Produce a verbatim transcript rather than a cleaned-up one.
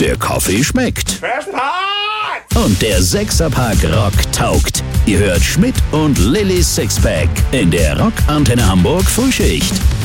der Kaffee schmeckt. Verstanden! Und der Sechserpack Rock taugt. Ihr hört Schmidt und Lillys Sixpack in der Rock Antenne Hamburg Frühschicht.